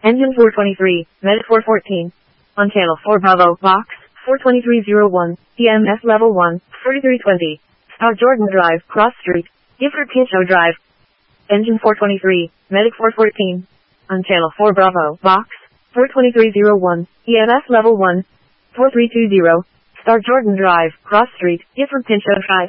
Engine 423, Medic 414. On channel 4 Bravo, box 42301, EMS level 1, 4320. Star Jordan Drive, Cross Street, Gifford Pinchot Drive. Engine 423, Medic 414. On channel 4 Bravo, box 42301, EMS level 1, 4320. Star Jordan Drive, Cross Street, Gifford Pinchot Drive.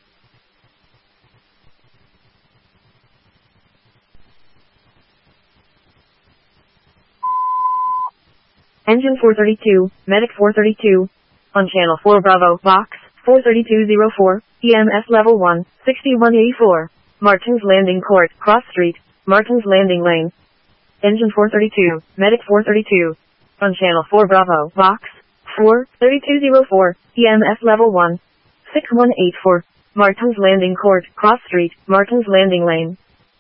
Engine 432, Medic 432. On channel 4 Bravo, box 43204, EMS level 1, 6184. Martin's Landing Court, Cross Street, Martin's Landing Lane. Engine 432, Medic 432. On channel 4 Bravo, box 43204, EMS level 1, 6184. Martin's Landing Court, Cross Street, Martin's Landing Lane.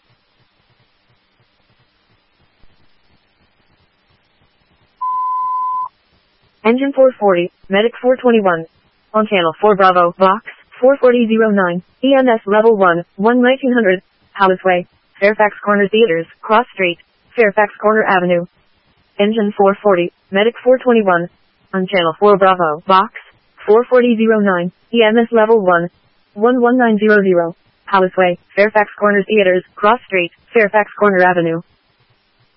Engine 440, Medic 421. On channel 4 Bravo, box 44009, EMS level 1, 1900, Houseway, Fairfax Corner Theaters, Cross Street, Fairfax Corner Avenue. Engine 440, Medic 421. On channel 4 Bravo, box 44009, EMS level 1, 11900, Houseway, Fairfax Corner Theaters, Cross Street, Fairfax Corner Avenue.